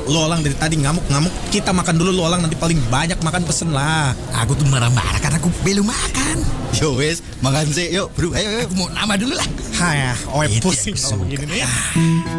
Lo orang dari tadi ngamuk-ngamuk. Kita makan dulu, lo orang nanti paling banyak makan, pesen lah. Aku tuh marah-marah karena aku belum makan. Yo wes, makan sih. Yuk bro, ayo. Aku mau nama dulu lah. Hah ya, Itu pusing yang kalau suka. begini nih.